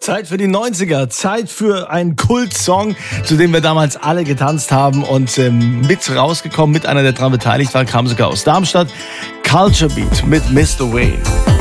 Zeit für die 90er, Zeit für einen Kultsong, zu dem wir damals alle getanzt haben und mit rausgekommen, mit einer, der daran beteiligt war, kam sogar aus Darmstadt. Culture Beat mit Mr. Wayne.